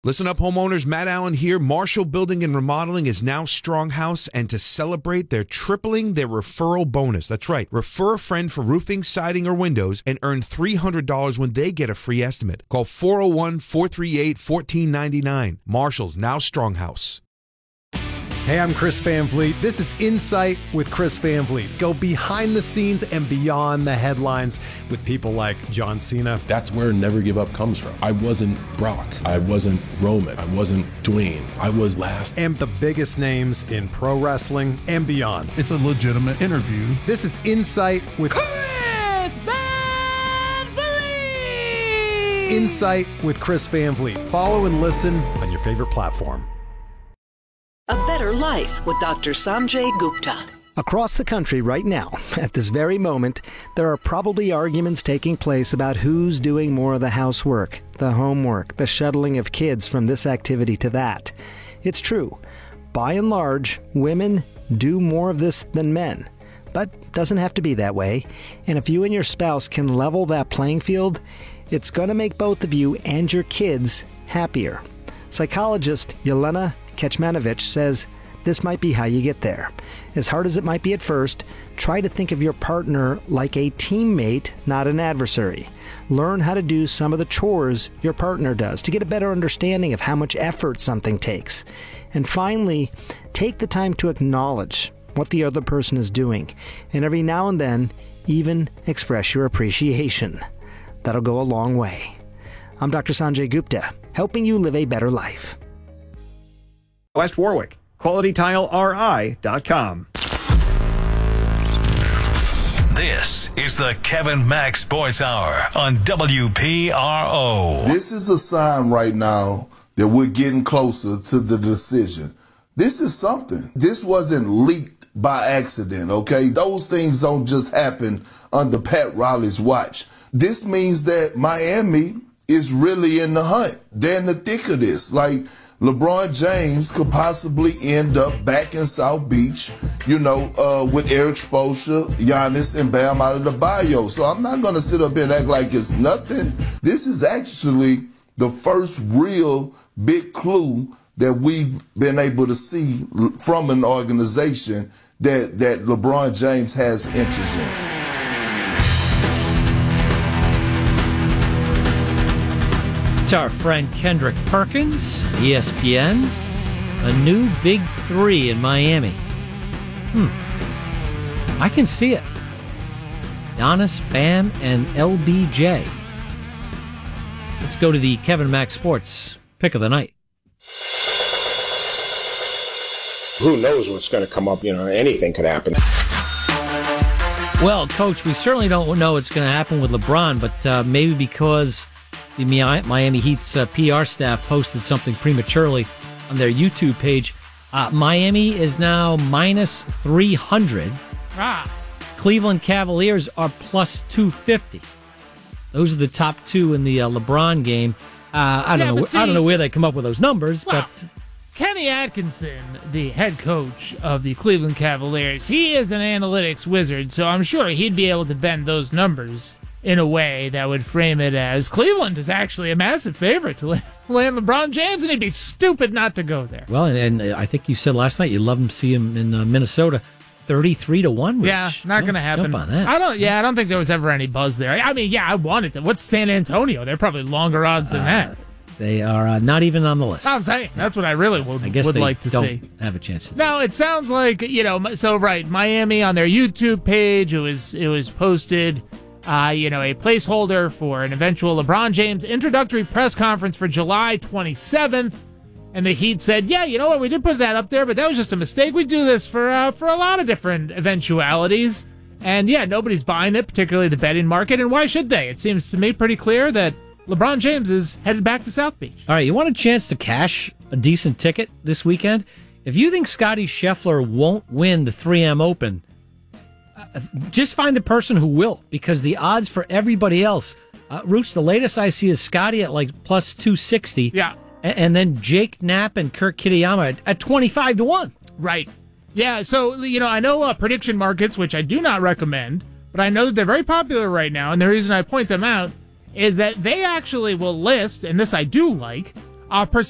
Listen up, homeowners. Matt Allen here. Marshall Building and Remodeling is now Stronghouse, and to celebrate, they're tripling their referral bonus. That's right. Refer a friend for roofing, siding, or windows and earn $300 when they get a free estimate. Call 401-438-1499. Marshall's now Stronghouse. Hey, I'm Chris Van Vliet. This is Insight with Chris Van Vliet. Go behind the scenes and beyond the headlines with people like John Cena. That's where Never Give Up comes from. I wasn't Brock. I wasn't Roman. I wasn't Dwayne. I was last. And the biggest names in pro wrestling and beyond. It's a legitimate interview. This is Insight with Chris Van Vliet. Insight with Chris Van Vliet. Follow and listen on your favorite platform. A better life with Dr. Sanjay Gupta. Across the country right now, at this very moment, there are probably arguments taking place about who's doing more of the housework, the homework, the shuttling of kids from this activity to that. It's true. By and large, women do more of this than men. But doesn't have to be that way. And if you and your spouse can level that playing field, it's going to make both of you and your kids happier. Psychologist Yelena Kecmanovic says this might be how you get there. As hard as it might be at first, try to think of your partner like a teammate, not an adversary. Learn how to do some of the chores your partner does to get a better understanding of how much effort something takes. And finally, take the time to acknowledge what the other person is doing, and every now and then, even express your appreciation. That'll go a long way. I'm Dr. Sanjay Gupta, helping you live a better life. West Warwick, QualityTileRI.com. This is the Kevin Mack Sports Hour on WPRO. This is a sign right now that we're getting closer to the decision. This is something. This wasn't leaked by accident, okay? Those things don't just happen under Pat Riley's watch. This means that Miami is really in the hunt. They're in the thick of this. Like, LeBron James could possibly end up back in South Beach, with Eric Spoelstra, Giannis, and Bam out of the bio. So I'm not going to sit up here and act like it's nothing. This is actually the first real big clue that we've been able to see from an organization that LeBron James has interest in. It's our friend Kendrick Perkins, ESPN. A new big three in Miami. I can see it. Giannis, Bam, and LBJ. Let's go to the Kevin Mack Sports pick of the night. Who knows what's going to come up? Anything could happen. Well, Coach, we certainly don't know what's going to happen with LeBron, but maybe because the Miami Heat's PR staff posted something prematurely on their YouTube page. Miami is now minus 300. Cleveland Cavaliers are plus 250. Those are the top two in the LeBron game. I don't know where they come up with those numbers, but Kenny Atkinson, the head coach of the Cleveland Cavaliers, he is an analytics wizard, so I'm sure he'd be able to bend those numbers in a way that would frame it as Cleveland is actually a massive favorite to land LeBron James, and he'd be stupid not to go there. Well, and I think you said last night you love him to see him in Minnesota, 33-1. Yeah, not going to happen. Jump on that. I don't think there was ever any buzz there. I mean, I wanted to. What's San Antonio? They're probably longer odds than that. They are not even on the list. I'm saying that's what I really would like to see. Have a chance to. Now it sounds like Miami on their YouTube page. It was posted. A placeholder for an eventual LeBron James introductory press conference for July 27th. And the Heat said, yeah, you know what, we did put that up there, but that was just a mistake. We do this for a lot of different eventualities. And yeah, nobody's buying it, particularly the betting market. And why should they? It seems to me pretty clear that LeBron James is headed back to South Beach. All right, you want a chance to cash a decent ticket this weekend? If you think Scottie Scheffler won't win the 3M Open, just find the person who will, because the odds for everybody else, Roots, the latest I see is Scottie at like plus 260. Yeah. And then Jake Knapp and Kurt Kitayama at 25-1. Right. Yeah, so, I know prediction markets, which I do not recommend, but I know that they're very popular right now, and the reason I point them out is that they actually will list, and this I do like,